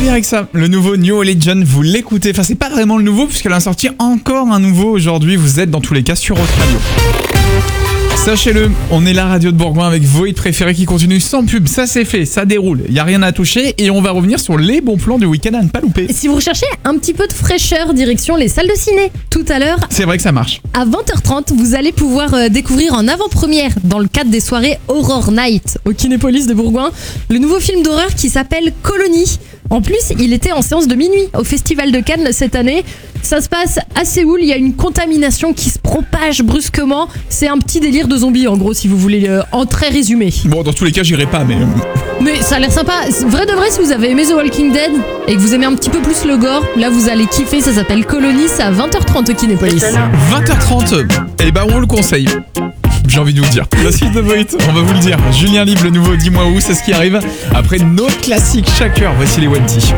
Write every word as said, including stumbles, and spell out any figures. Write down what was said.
Bébé Rexha, le nouveau New Religion, vous l'écoutez. Enfin, c'est pas vraiment le nouveau puisqu'elle a sorti encore un nouveau aujourd'hui. Vous êtes dans tous les cas sur Rock Radio. Sachez-le, on est la radio de Bourgoin avec vos hits préférés qui continuent sans pub. Ça c'est fait, ça déroule, il n'y a rien à toucher et on va revenir sur les bons plans du week-end à ne pas louper. Si vous recherchez un petit peu de fraîcheur, direction les salles de ciné. Tout à l'heure, C'est vrai que ça marche. à vingt heures trente, vous allez pouvoir euh, découvrir en avant-première, dans le cadre des soirées Horror Night au Kinépolis de Bourgoin, le nouveau film d'horreur qui s'appelle Colonie. En plus, il était en séance de minuit au Festival de Cannes cette année. Ça se passe à Séoul, il y a une contamination qui se propage brusquement. C'est un petit délire de zombies en gros, si vous voulez, euh, en très résumé. Bon, dans tous les cas, j'irai pas, mais... Mais ça a l'air sympa. Vrai de vrai, si vous avez aimé The Walking Dead et que vous aimez un petit peu plus le gore, là vous allez kiffer, ça s'appelle Colonie, c'est à vingt heures trente au Kinépolis. vingt heures trente, eh ben on vous le conseille. J'ai envie de vous dire. La suite de vos hits, on va vous le dire. Julien Libre, le nouveau Dis-moi où, c'est ce qui arrive. Après notre classique chaque heure, voici les One T.